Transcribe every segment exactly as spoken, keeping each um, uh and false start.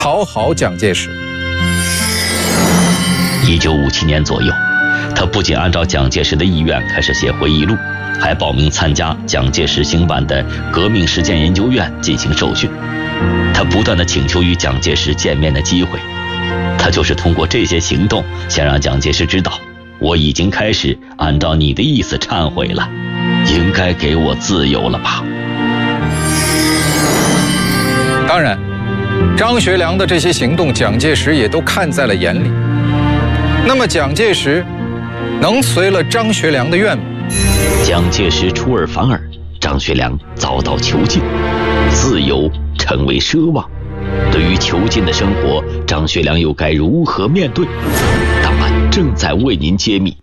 讨好蒋介石。 一九五七年左右，他不仅按照蒋介石的意愿开始写回忆录，还报名参加蒋介石兴办的革命实践研究院进行受训。他不断地请求与蒋介石见面的机会，他就是通过这些行动，想让蒋介石知道，我已经开始按照你的意思忏悔了，应该给我自由了吧。 当然，张学良的这些行动，蒋介石也都看在了眼里。那么蒋介石能随了张学良的愿吗？ 蒋介石出尔反尔，张学良遭到囚禁，自由成为奢望。对于囚禁的生活，张学良又该如何面对？答案正在为您揭秘。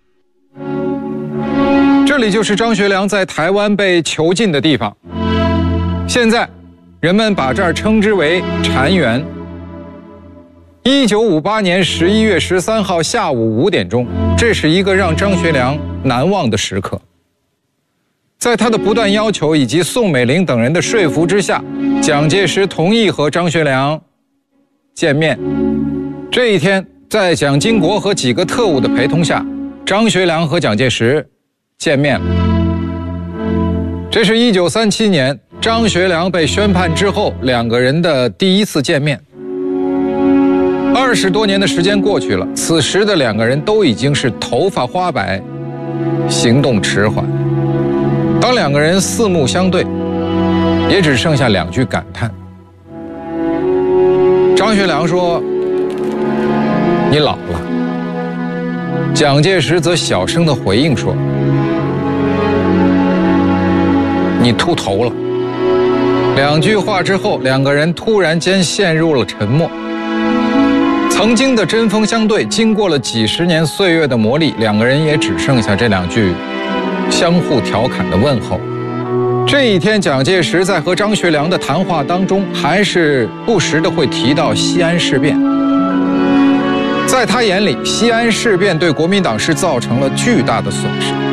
这里就是张学良在台湾被囚禁的地方，现在人们把这儿称之为禅园。一九五八年十一月十三号下午五点钟，这是一个让张学良难忘的时刻。在他的不断要求以及宋美龄等人的说服之下，蒋介石同意和张学良见面。这一天，在蒋经国和几个特务的陪同下，张学良和蒋介石见面了。这是一九三七年张学良被宣判之后，两个人的第一次见面。二十多年的时间过去了，此时的两个人都已经是头发花白，行动迟缓。当两个人四目相对，也只剩下两句感叹。张学良说：“你老了。”蒋介石则小声地回应说：“你秃头了。”两句话之后，两个人突然间陷入了沉默。曾经的针锋相对，经过了几十年岁月的磨砺，两个人也只剩下这两句相互调侃的问候。这一天，蒋介石在和张学良的谈话当中，还是不时地会提到西安事变。在他眼里，西安事变对国民党是造成了巨大的损失。